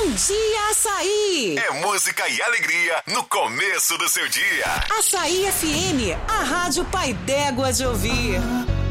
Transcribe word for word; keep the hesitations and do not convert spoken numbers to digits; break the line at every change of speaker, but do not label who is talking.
Bom Dia Açaí!
É música e alegria no começo do seu dia.
Açaí F M, a rádio pai d'égua de ouvir.